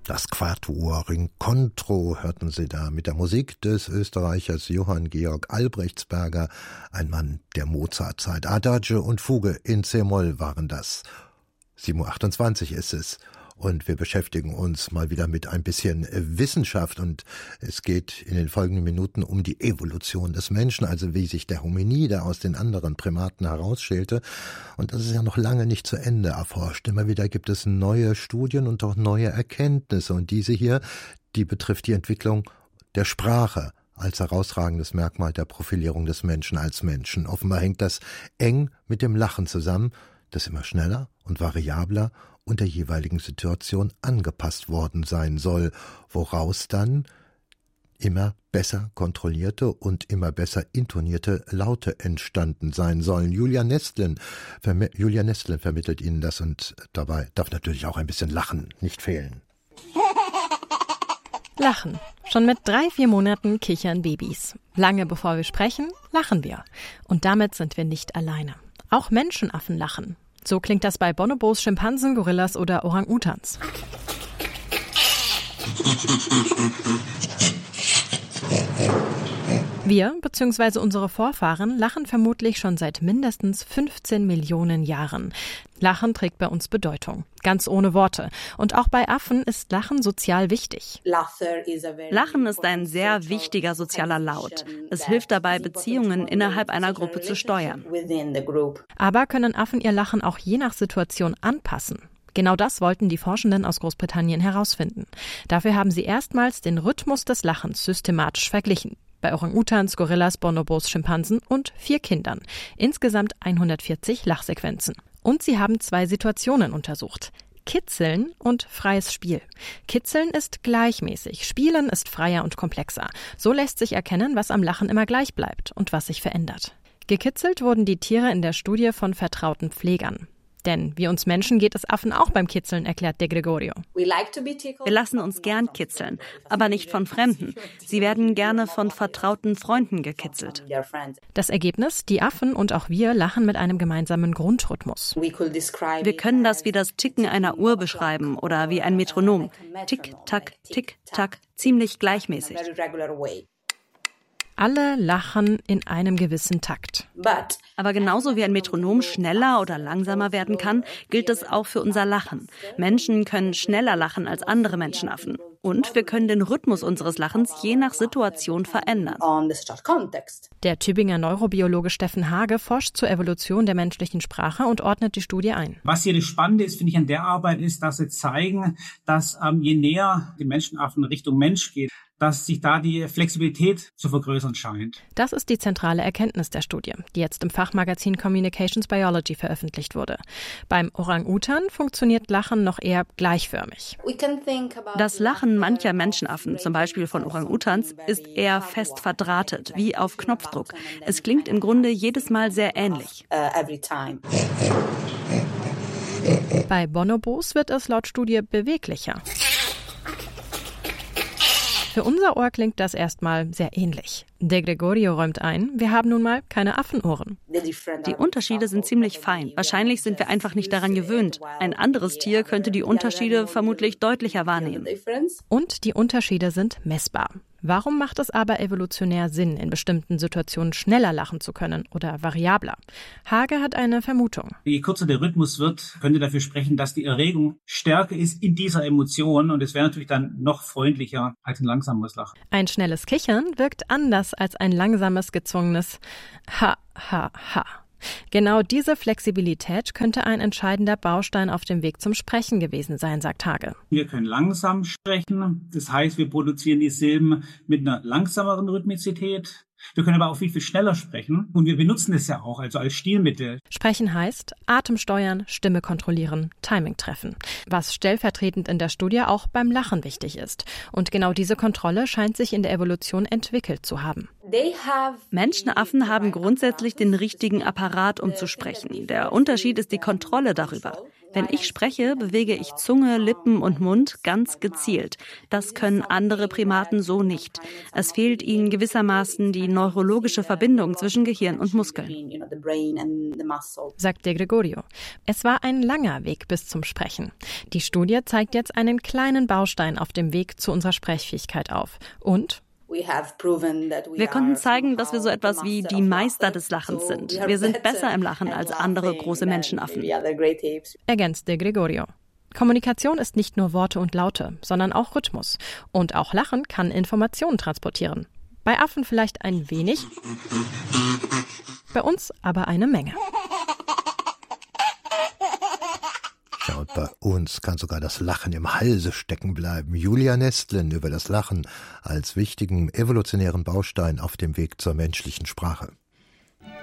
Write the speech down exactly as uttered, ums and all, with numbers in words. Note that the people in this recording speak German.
Das Quatuor Incontro hörten Sie da mit der Musik des Österreichers Johann Georg Albrechtsberger, ein Mann der Mozartzeit. Adagio und Fuge in C-Moll waren das. sieben Uhr achtundzwanzig ist es. Und wir beschäftigen uns mal wieder mit ein bisschen Wissenschaft. Und es geht in den folgenden Minuten um die Evolution des Menschen, also wie sich der Hominide aus den anderen Primaten herausschälte. Und das ist ja noch lange nicht zu Ende erforscht. Immer wieder gibt es neue Studien und auch neue Erkenntnisse. Und diese hier, die betrifft die Entwicklung der Sprache als herausragendes Merkmal der Profilierung des Menschen als Menschen. Offenbar hängt das eng mit dem Lachen zusammen, das immer schneller und variabler und der jeweiligen Situation angepasst worden sein soll, woraus dann immer besser kontrollierte und immer besser intonierte Laute entstanden sein sollen. Julia Nestlin, vermi- Julia Nestlin vermittelt Ihnen das und dabei darf natürlich auch ein bisschen Lachen nicht fehlen. Lachen. Schon mit drei, vier Monaten kichern Babys. Lange bevor wir sprechen, lachen wir. Und damit sind wir nicht alleine. Auch Menschenaffen lachen. So klingt das bei Bonobos, Schimpansen, Gorillas oder Orang-Utans. Wir bzw. unsere Vorfahren lachen vermutlich schon seit mindestens fünfzehn Millionen Jahren. Lachen trägt bei uns Bedeutung, ganz ohne Worte. Und auch bei Affen ist Lachen sozial wichtig. Lachen ist ein sehr wichtiger sozialer Laut. Es hilft dabei, Beziehungen innerhalb einer Gruppe zu steuern. Aber können Affen ihr Lachen auch je nach Situation anpassen? Genau das wollten die Forschenden aus Großbritannien herausfinden. Dafür haben sie erstmals den Rhythmus des Lachens systematisch verglichen. Bei Orang-Utans, Gorillas, Bonobos, Schimpansen und vier Kindern. Insgesamt hundertvierzig Lachsequenzen. Und sie haben zwei Situationen untersucht. Kitzeln und freies Spiel. Kitzeln ist gleichmäßig, Spielen ist freier und komplexer. So lässt sich erkennen, was am Lachen immer gleich bleibt und was sich verändert. Gekitzelt wurden die Tiere in der Studie von vertrauten Pflegern. Denn wie uns Menschen geht es Affen auch beim Kitzeln, erklärt De Gregorio. Wir lassen uns gern kitzeln, aber nicht von Fremden. Sie werden gerne von vertrauten Freunden gekitzelt. Das Ergebnis, die Affen und auch wir lachen mit einem gemeinsamen Grundrhythmus. Wir können das wie das Ticken einer Uhr beschreiben oder wie ein Metronom. Tick, tack, tick, tack, ziemlich gleichmäßig. Alle lachen in einem gewissen Takt. Aber genauso wie ein Metronom schneller oder langsamer werden kann, gilt es auch für unser Lachen. Menschen können schneller lachen als andere Menschenaffen. Und wir können den Rhythmus unseres Lachens je nach Situation verändern. Der Tübinger Neurobiologe Steffen Hage forscht zur Evolution der menschlichen Sprache und ordnet die Studie ein. Was hier das Spannende ist, finde ich, an der Arbeit ist, dass sie zeigen, dass ähm, je näher die Menschenaffen Richtung Mensch geht, dass sich da die Flexibilität zu vergrößern scheint. Das ist die zentrale Erkenntnis der Studie, die jetzt im Fachmagazin Communications Biology veröffentlicht wurde. Beim Orang-Utan funktioniert Lachen noch eher gleichförmig. Das Lachen mancher Menschenaffen, zum Beispiel von Orang-Utans, ist eher fest verdrahtet, wie auf Knopfdruck. Es klingt im Grunde jedes Mal sehr ähnlich. Bei Bonobos wird es laut Studie beweglicher. Für unser Ohr klingt das erstmal sehr ähnlich. De Gregorio räumt ein, wir haben nun mal keine Affenohren. Die Unterschiede sind ziemlich fein. Wahrscheinlich sind wir einfach nicht daran gewöhnt. Ein anderes Tier könnte die Unterschiede vermutlich deutlicher wahrnehmen. Und die Unterschiede sind messbar. Warum macht es aber evolutionär Sinn, in bestimmten Situationen schneller lachen zu können oder variabler? Hage hat eine Vermutung. Je kürzer der Rhythmus wird, könnte dafür sprechen, dass die Erregung stärker ist in dieser Emotion und es wäre natürlich dann noch freundlicher als ein langsames Lachen. Ein schnelles Kichern wirkt anders als ein langsames, gezwungenes Ha, ha, ha. Genau diese Flexibilität könnte ein entscheidender Baustein auf dem Weg zum Sprechen gewesen sein, sagt Hage. Wir können langsam sprechen, das heißt, wir produzieren die Silben mit einer langsameren Rhythmizität. Wir können aber auch viel, viel schneller sprechen und wir benutzen es ja auch, also als Stilmittel. Sprechen heißt Atem steuern, Stimme kontrollieren, Timing treffen. Was stellvertretend in der Studie auch beim Lachen wichtig ist. Und genau diese Kontrolle scheint sich in der Evolution entwickelt zu haben. Menschenaffen haben grundsätzlich den richtigen Apparat, um zu sprechen. Der Unterschied ist die Kontrolle darüber. Wenn ich spreche, bewege ich Zunge, Lippen und Mund ganz gezielt. Das können andere Primaten so nicht. Es fehlt ihnen gewissermaßen die neurologische Verbindung zwischen Gehirn und Muskeln, sagt De Gregorio. Es war ein langer Weg bis zum Sprechen. Die Studie zeigt jetzt einen kleinen Baustein auf dem Weg zu unserer Sprechfähigkeit auf. Und wir konnten zeigen, dass wir so etwas wie die Meister des Lachens sind. Wir sind besser im Lachen als andere große Menschenaffen, ergänzt De Gregorio. Kommunikation ist nicht nur Worte und Laute, sondern auch Rhythmus. Und auch Lachen kann Informationen transportieren. Bei Affen vielleicht ein wenig, bei uns aber eine Menge. Ja, und bei uns kann sogar das Lachen im Halse stecken bleiben. Julia Nestlin über das Lachen als wichtigen evolutionären Baustein auf dem Weg zur menschlichen Sprache.